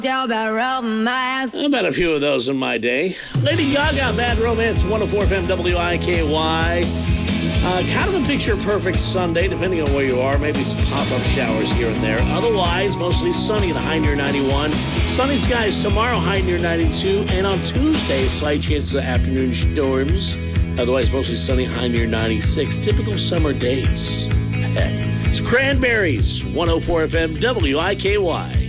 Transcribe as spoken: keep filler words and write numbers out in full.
About romance. About a few of those in my day. Lady Gaga, Bad Romance, one oh four F M W I K Y. Uh, kind of a picture-perfect Sunday, depending on where you are. Maybe some pop-up showers here and there. Otherwise, mostly sunny, the high near ninety-one. Sunny skies tomorrow, high near ninety-two. And on Tuesday, slight chances of afternoon storms. Otherwise, mostly sunny, high near ninety-six. Typical summer days ahead. It's Cranberries, one oh four F M W I K Y.